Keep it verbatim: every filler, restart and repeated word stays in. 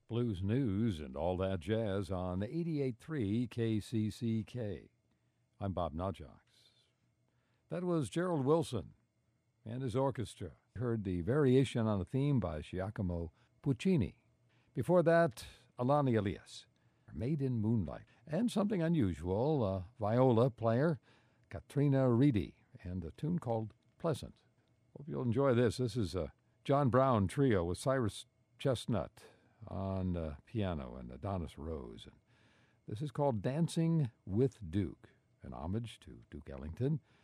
Blues news and all that jazz on eighty-eight point three K C C K. I'm Bob Najox. That was Gerald Wilson and his orchestra. Heard the variation on a theme by Giacomo Puccini. Before that, Alani Elias, Made in Moonlight. And something unusual, a viola player, Katrina Reedy, and a tune called Pleasant. Hope you'll enjoy this. This is a John Brown trio with Cyrus Chestnut on uh, piano and Adonis Rose. And this is called Dancing with Duke, an homage to Duke Ellington.